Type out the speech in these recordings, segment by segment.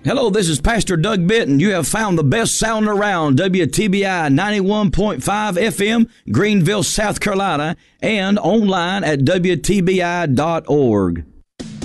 Hello, this is Pastor Doug Bitton. You have found the best sound around, WTBI 91.5 FM, Greenville, South Carolina, and online at WTBI.org.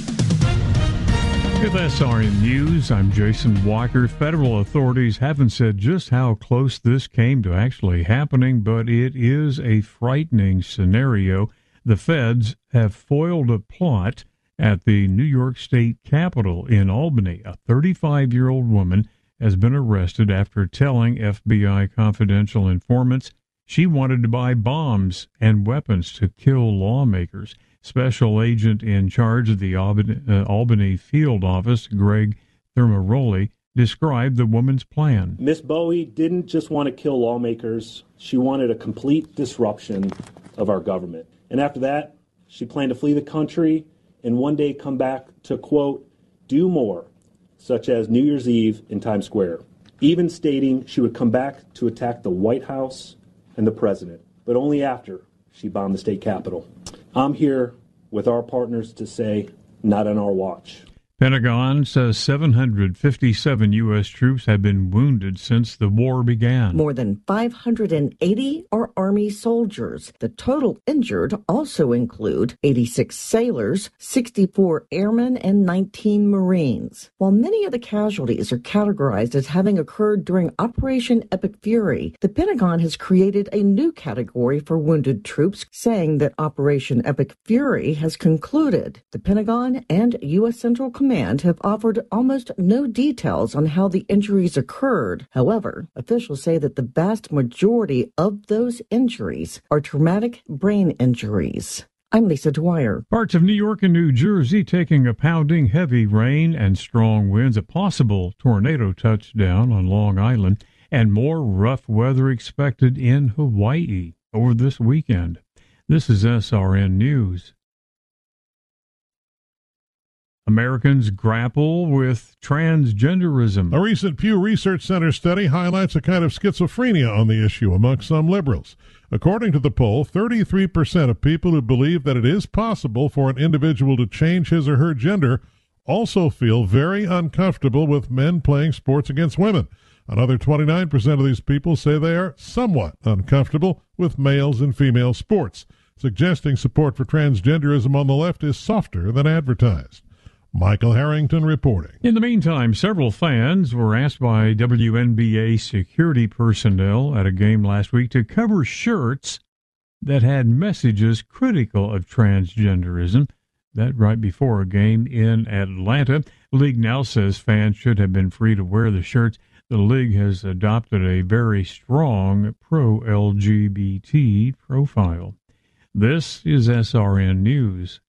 With SRN News, I'm Jason Walker. Federal authorities haven't said just how close this came to actually happening, but it is a frightening scenario. The feds have foiled a plot at the New York State Capitol in Albany. A 35-year-old woman has been arrested after telling FBI confidential informants she wanted to buy bombs and weapons to kill lawmakers. Special agent in charge of the Albany field office, Greg Thermaroli, described the woman's plan. Miss Bowie didn't just want to kill lawmakers. She wanted a complete disruption of our government. And after that, she planned to flee the country and one day come back to, quote, do more, such as New Year's Eve in Times Square, even stating she would come back to attack the White House and the president, but only after she bombed the state capitol. I'm here with our partners to say, not on our watch. Pentagon says 757 U.S. troops have been wounded since the war began. More than 580 are Army soldiers. The total injured also include 86 sailors, 64 airmen, and 19 Marines. While many of the casualties are categorized as having occurred during Operation Epic Fury, the Pentagon has created a new category for wounded troops, saying that Operation Epic Fury has concluded. The Pentagon and U.S. Central Command have offered almost no details on how the injuries occurred. However, officials say that the vast majority of those injuries are traumatic brain injuries. I'm Lisa Dwyer. Parts of New York and New Jersey taking a pounding heavy rain and strong winds, a possible tornado touchdown on Long Island, and more rough weather expected in Hawaii over this weekend. This is SRN News. Americans grapple with transgenderism. A recent Pew Research Center study highlights a kind of schizophrenia on the issue among some liberals. According to the poll, 33% of people who believe that it is possible for an individual to change his or her gender also feel very uncomfortable with men playing sports against women. Another 29% of these people say they are somewhat uncomfortable with males in female sports, suggesting support for transgenderism on the left is softer than advertised. Michael Harrington reporting. In the meantime, several fans were asked by WNBA security personnel at a game last week to cover shirts that had messages critical of transgenderism. That right before a game in Atlanta. The league now says fans should have been free to wear the shirts. The league has adopted a very strong pro-LGBT profile. This is SRN News.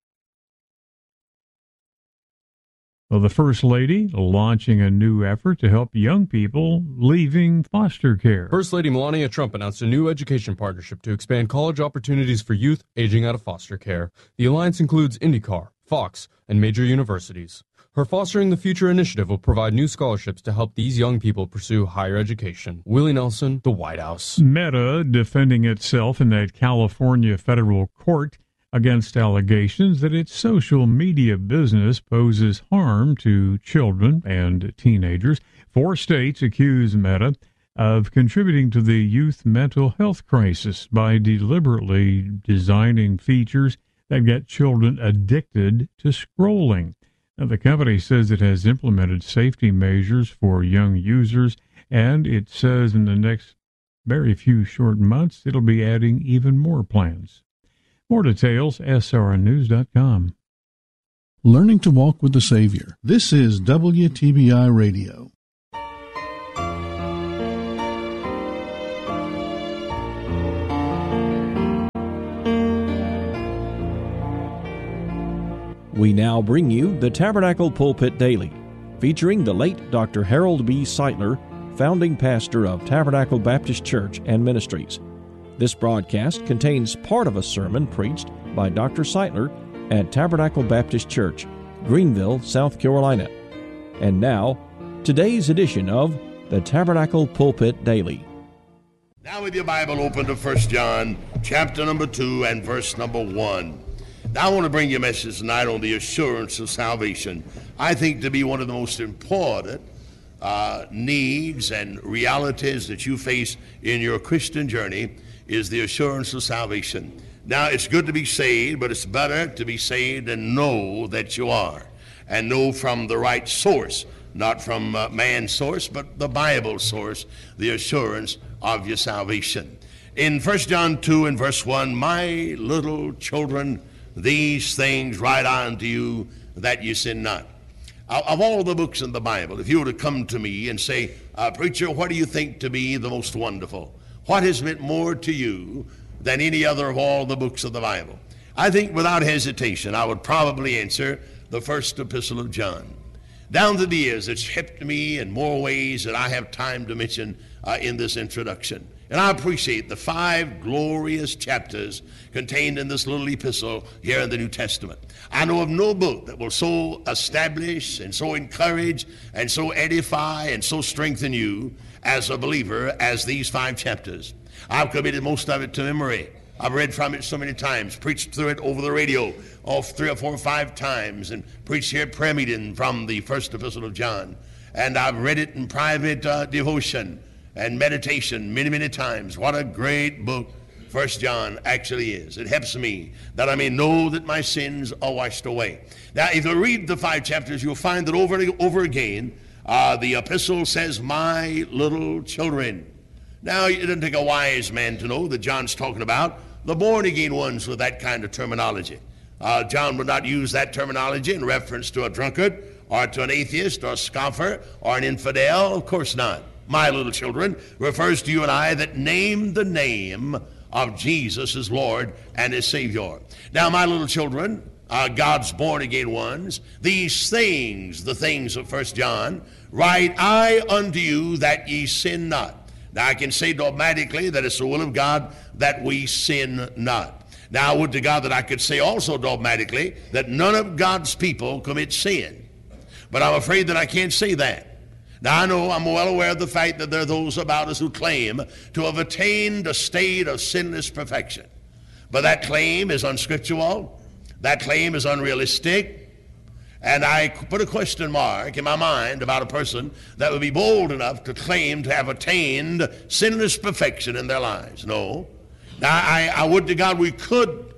Well, the First Lady launching a new effort to help young people leaving foster care. First Lady Melania Trump announced a new education partnership to expand college opportunities for youth aging out of foster care. The alliance includes IndyCar, Fox, and major universities. Her Fostering the Future initiative will provide new scholarships to help these young people pursue higher education. Willie Nelson, The White House. Meta defending itself in that California federal court against allegations that its social media business poses harm to children and teenagers. 4 states accuse Meta of contributing to the youth mental health crisis by deliberately designing features that get children addicted to scrolling. Now, the company says it has implemented safety measures for young users, and it says in the next very few short months it'll be adding even more plans. More details, srnnews.com. Learning to walk with the Savior. This is WTBI Radio. We now bring you the Tabernacle Pulpit Daily, featuring the late Dr. Harold B. Sightler, founding pastor of Tabernacle Baptist Church and Ministries. This broadcast contains part of a sermon preached by Dr. Sightler at Tabernacle Baptist Church, Greenville, South Carolina. And now, today's edition of the Tabernacle Pulpit Daily. Now with your Bible open to 1 John, chapter number 2 and verse number 1. Now I want to bring you a message tonight on the assurance of salvation. I think to be one of the most important needs and realities that you face in your Christian journey is the assurance of salvation. Now, it's good to be saved, but it's better to be saved and know that you are, and know from the right source, not from man's source, but the Bible source, the assurance of your salvation. In 1 John 2 and verse 1, my little children, these things write unto you, that you sin not. Of all the books in the Bible, if you were to come to me and say, preacher, what do you think to be the most wonderful? What has meant more to you than any other of all the books of the Bible? I think without hesitation, I would probably answer the first epistle of John. Down to the years, it's helped me in more ways than I have time to mention in this introduction. And I appreciate the 5 glorious chapters contained in this little epistle here in the New Testament. I know of no book that will so establish and so encourage and so edify and so strengthen you as a believer as these 5 chapters. I've committed most of it to memory. I've read from it so many times, preached through it over the radio 3 or 4 or 5 times, and preached here at prayer meeting from the first epistle of John. And I've read it in private devotion and meditation many, many times. What a great book 1 John actually is. It helps me that I may know that my sins are washed away. Now, if you read the 5 chapters, you'll find that over and over again, the epistle says, my little children. Now, it doesn't take a wise man to know that John's talking about the born-again ones with that kind of terminology. John would not use that terminology in reference to a drunkard or to an atheist or a scoffer or an infidel. Of course not. My little children refers to you and I that name the name of Jesus as Lord and as Savior. Now, my little children, God's born-again ones, these things, the things of 1 John, write I unto you that ye sin not. Now, I can say dogmatically that it's the will of God that we sin not. Now, I would to God that I could say also dogmatically that none of God's people commit sin. But I'm afraid that I can't say that. Now, I know I'm well aware of the fact that there are those about us who claim to have attained a state of sinless perfection. But that claim is unscriptural. That claim is unrealistic. And I put a question mark in my mind about a person that would be bold enough to claim to have attained sinless perfection in their lives. No. Now, I would to God we could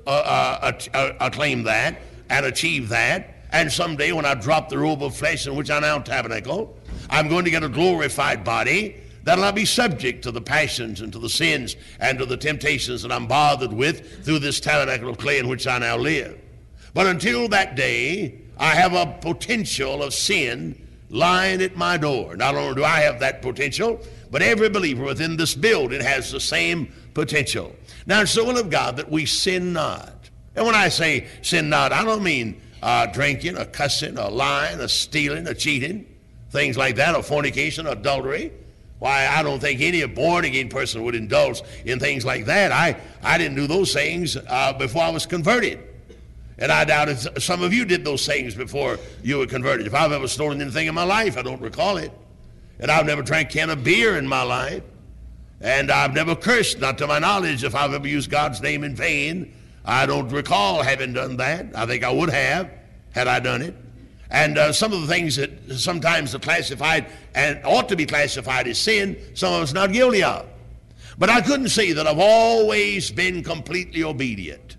claim that and achieve that. And someday when I drop the robe of flesh in which I now tabernacle, I'm going to get a glorified body that'll not be subject to the passions and to the sins and to the temptations that I'm bothered with through this tabernacle of clay in which I now live. But until that day, I have a potential of sin lying at my door. Not only do I have that potential, but every believer within this building has the same potential. Now, it's the will of God that we sin not. And when I say sin not, I don't mean drinking, or cussing, or lying, or stealing, or cheating, things like that, or fornication, or adultery. Why, I don't think any born-again person would indulge in things like that. I didn't do those things before I was converted. And I doubt if some of you did those things before you were converted. If I've ever stolen anything in my life, I don't recall it. And I've never drank a can of beer in my life. And I've never cursed, not to my knowledge. If I've ever used God's name in vain, I don't recall having done that. I think I would have, had I done it. And some of the things that sometimes are classified and ought to be classified as sin, some of us not guilty of. But I couldn't say that I've always been completely obedient.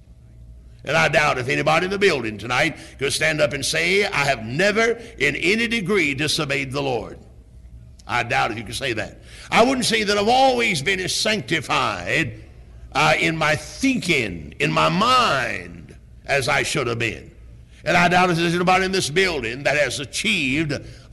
And I doubt if anybody in the building tonight could stand up and say, I have never in any degree disobeyed the Lord. I doubt if you could say that. I wouldn't say that I've always been as sanctified in my thinking, in my mind, as I should have been. And I doubt if there's anybody in this building that has achieved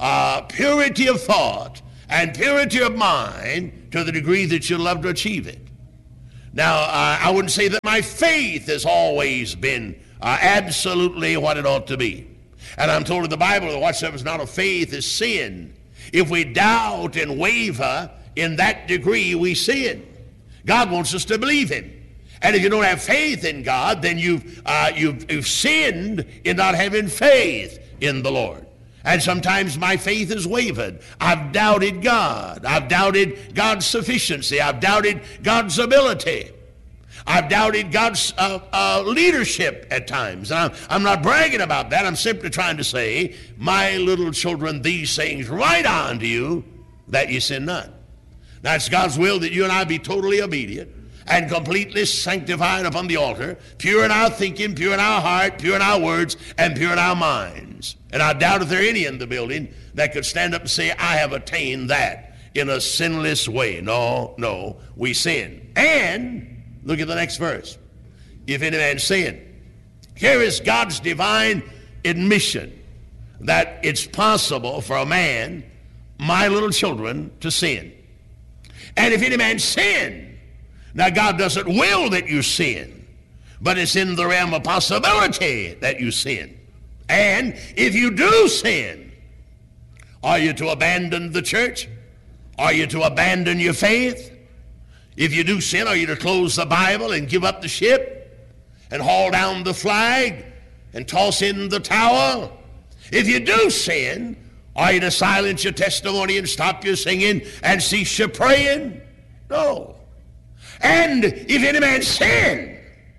purity of thought and purity of mind to the degree that you'd love to achieve it. Now, I wouldn't say that my faith has always been absolutely what it ought to be. And I'm told in the Bible that whatsoever is not of faith is sin. If we doubt and waver in that degree, we sin. God wants us to believe Him. And if you don't have faith in God, then you've sinned in not having faith in the Lord. And sometimes my faith has wavered. I've doubted God. I've doubted God's sufficiency. I've doubted God's ability. I've doubted God's leadership at times. And I'm not bragging about that. I'm simply trying to say, my little children, these things write on to you that you sin not. Now, it's God's will that you and I be totally obedient and completely sanctified upon the altar, pure in our thinking, pure in our heart, pure in our words, and pure in our minds. And I doubt if there are any in the building that could stand up and say, I have attained that in a sinless way. No, we sin. And look at the next verse. If any man sin. Here is God's divine admission that it's possible for a man, my little children, to sin. And if any man sin, now God doesn't will that you sin, but it's in the realm of possibility that you sin. And if you do sin, are you to abandon the church? Are you to abandon your faith? If you do sin, are you to close the Bible and give up the ship and haul down the flag and toss in the towel? If you do sin, are you to silence your testimony and stop your singing and cease your praying? No. And if any man sin,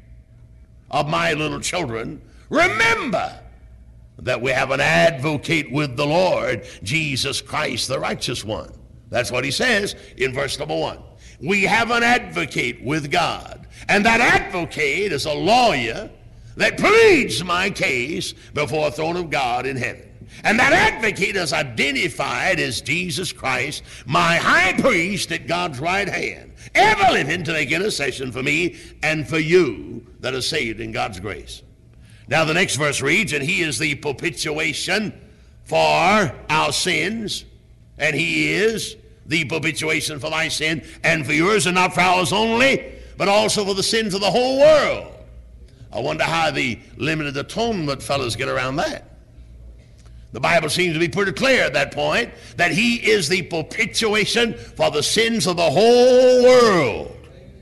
of my little children, remember that we have an advocate with the Lord, Jesus Christ, the righteous one. That's what he says in verse number 1. We have an advocate with God. And that advocate is a lawyer that pleads my case before a throne of God in heaven. And that advocate is identified as Jesus Christ, my high priest at God's right hand, ever living to make intercession for me and for you that are saved in God's grace. Now the next verse reads, and he is the propitiation for our sins, and he is the propitiation for my sin and for yours, and not for ours only, but also for the sins of the whole world. I wonder how the limited atonement fellows get around that. The Bible seems to be pretty clear at that point that he is the propitiation for the sins of the whole world.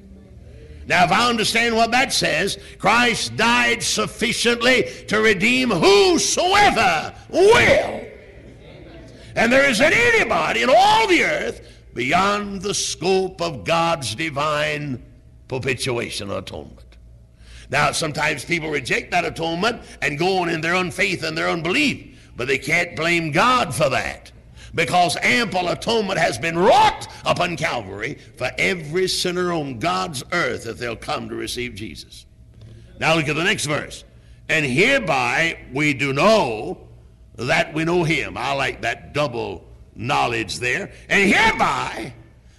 Now, if I understand what that says, Christ died sufficiently to redeem whosoever will. And there isn't anybody in all the earth beyond the scope of God's divine propitiation or atonement. Now, sometimes people reject that atonement and go on in their unfaith and their unbelief. But they can't blame God for that, because ample atonement has been wrought upon Calvary for every sinner on God's earth if they'll come to receive Jesus. Now look at the next verse. And hereby we do know that we know him. I like that double knowledge there. And hereby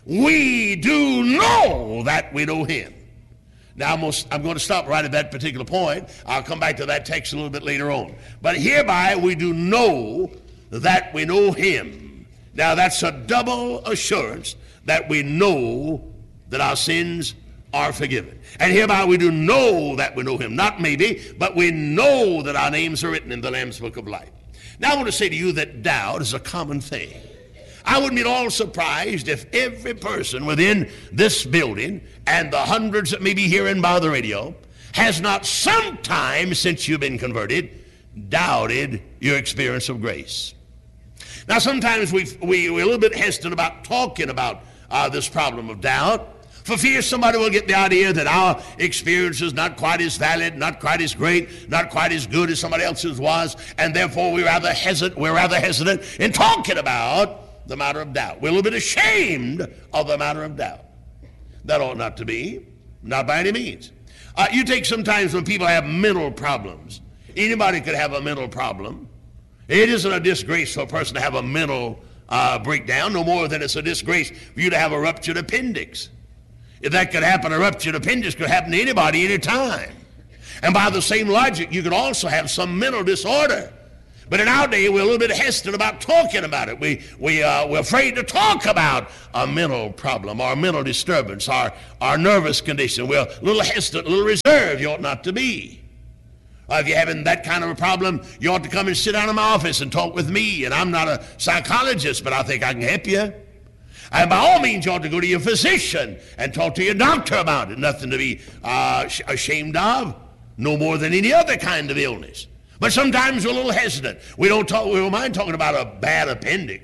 we do know that we know him. Now, I'm going to stop right at that particular point. I'll come back to that text a little bit later on. But hereby we do know that we know him. Now, that's a double assurance that we know that our sins are forgiven. And hereby we do know that we know him. Not maybe, but we know that our names are written in the Lamb's Book of Life. Now, I want to say to you that doubt is a common thing. I wouldn't be at all surprised if every person within this building and the hundreds that may be hearing by the radio has not sometime since you've been converted doubted your experience of grace. Now, sometimes we're a little bit hesitant about talking about this problem of doubt, for fear somebody will get the idea that our experience is not quite as valid, not quite as great, not quite as good as somebody else's was, and therefore we're rather hesitant in talking about the matter of doubt. We're a little bit ashamed of the matter of doubt. That ought not to be, not by any means. You take sometimes when people have mental problems. Anybody could have a mental problem. It isn't a disgrace for a person to have a mental breakdown, no more than it's a disgrace for you to have a ruptured appendix. If that could happen, a ruptured appendix could happen to anybody anytime. And by the same logic, you could also have some mental disorder. But in our day, we're a little bit hesitant about talking about it. We're afraid to talk about a mental problem or a mental disturbance, our nervous condition. We're a little hesitant, a little reserved. You ought not to be. If you're having that kind of a problem, you ought to come and sit down in my office and talk with me. And I'm not a psychologist, but I think I can help you. And by all means, you ought to go to your physician and talk to your doctor about it. Nothing to be ashamed of, no more than any other kind of illness. But sometimes we're a little hesitant. We don't mind talking about a bad appendix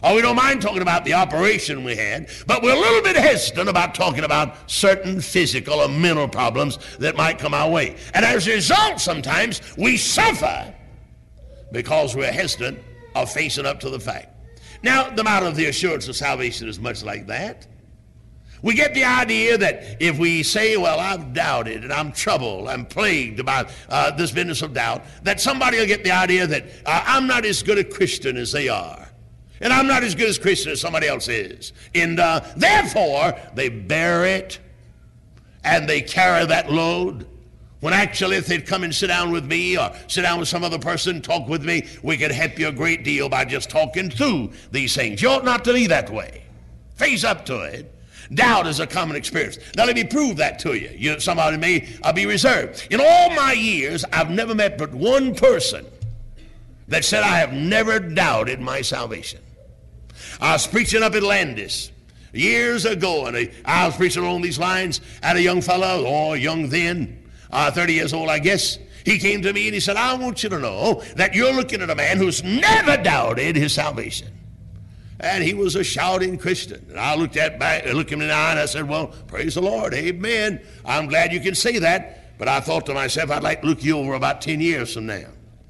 Or we don't mind talking about the operation we had, but we're a little bit hesitant about talking about certain physical or mental problems that might come our way. And as a result, sometimes we suffer because we're hesitant of facing up to the fact. Now, the matter of the assurance of salvation is much like that. We get the idea that if we say, well, I've doubted and I'm troubled, I'm plagued about this business of doubt, that somebody will get the idea that I'm not as good a Christian as they are. And I'm not as good as Christian as somebody else is. And therefore, they bear it and they carry that load. When actually, if they'd come and sit down with me or sit down with some other person, talk with me, we could help you a great deal by just talking through these things. You ought not to be that way. Face up to it. Doubt is a common experience. Now let me prove that to you. Somebody may be reserved. In all my years, I've never met but one person that said, I have never doubted my salvation. I was preaching up at Landis years ago, and I was preaching along these lines, and a young fellow, young then, 30 years old, I guess, he came to me and he said, I want you to know that you're looking at a man who's never doubted his salvation. And he was a shouting Christian. And I looked him in the eye and I said, well, praise the Lord, amen. I'm glad you can say that. But I thought to myself, I'd like to look you over about 10 years from now.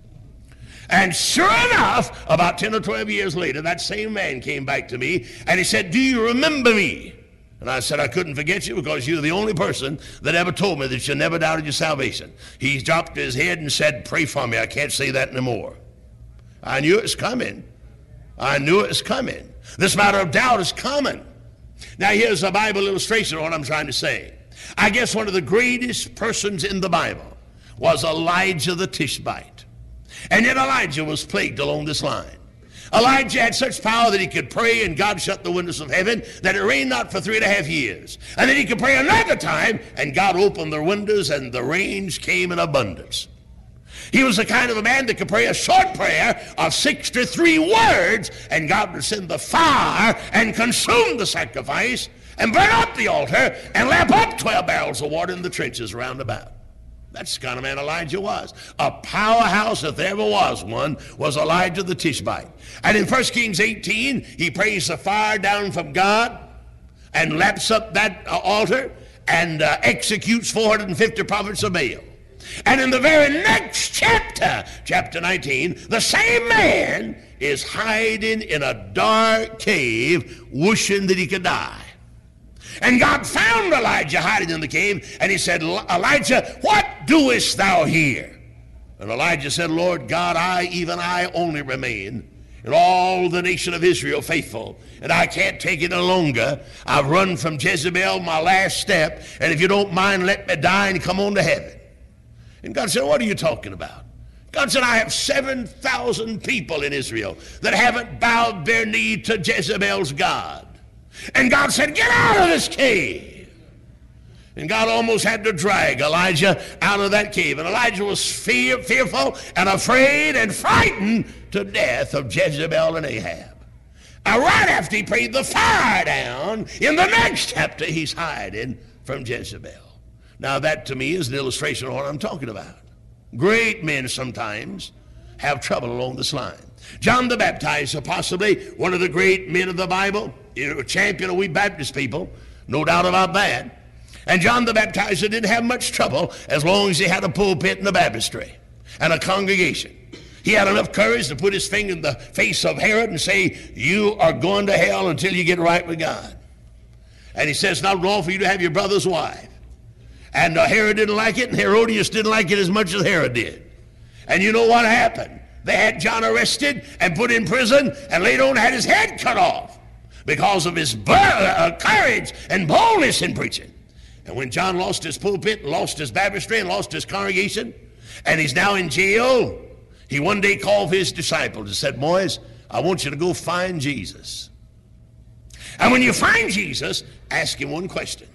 And sure enough, about 10 or 12 years later, that same man came back to me and he said, do you remember me? And I said, I couldn't forget you because you're the only person that ever told me that you never doubted your salvation. He dropped his head and said, pray for me. I can't say that anymore. I knew it was coming. I knew it was coming. This matter of doubt is common. Now here's a Bible illustration of what I'm trying to say. I guess one of the greatest persons in the Bible was Elijah the Tishbite. And yet Elijah was plagued along this line. Elijah had such power that he could pray and God shut the windows of heaven that it rained not for 3.5 years. And then he could pray another time and God opened the windows and the rains came in abundance. He was the kind of a man that could pray a short prayer of 63 words and God would send the fire and consume the sacrifice and burn up the altar and lap up 12 barrels of water in the trenches round about. That's the kind of man Elijah was. A powerhouse, if there ever was one, was Elijah the Tishbite. And in 1 Kings 18, he prays the fire down from God and laps up that altar and executes 450 prophets of Baal. And in the very next chapter, chapter 19, the same man is hiding in a dark cave wishing that he could die. And God found Elijah hiding in the cave, and he said, Elijah, what doest thou here? And Elijah said, Lord God, even I only remain, and all the nation of Israel faithful, and I can't take it no longer. I've run from Jezebel, my last step, and if you don't mind, let me die and come on to heaven. And God said, what are you talking about? God said, I have 7,000 people in Israel that haven't bowed their knee to Jezebel's God. And God said, get out of this cave. And God almost had to drag Elijah out of that cave. And Elijah was fearful and afraid and frightened to death of Jezebel and Ahab. And right after he prayed the fire down, in the next chapter, he's hiding from Jezebel. Now that to me is an illustration of what I'm talking about. Great men sometimes have trouble along this line. John the Baptizer, possibly one of the great men of the Bible, a champion of we Baptist people, no doubt about that. And John the Baptizer didn't have much trouble as long as he had a pulpit and a baptistry and a congregation. He had enough courage to put his finger in the face of Herod and say, you are going to hell until you get right with God. And he says, it's not wrong for you to have your brother's wife. And Herod didn't like it, and Herodias didn't like it as much as Herod did. And you know what happened? They had John arrested and put in prison, and later on had his head cut off because of his courage and boldness in preaching. And when John lost his pulpit, lost his baptistry, and lost his congregation, and he's now in jail, he one day called his disciples and said, boys, I want you to go find Jesus. And when you find Jesus, ask him one question.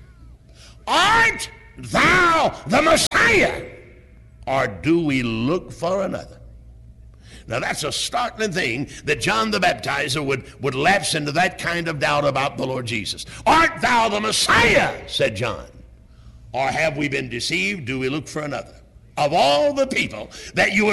Art thou the Messiah, or do we look for another? Now that's a startling thing that John the Baptizer would lapse into that kind of doubt about the Lord Jesus. Art thou the Messiah, said John, or have we been deceived? Do we look for another? Of all the people that you would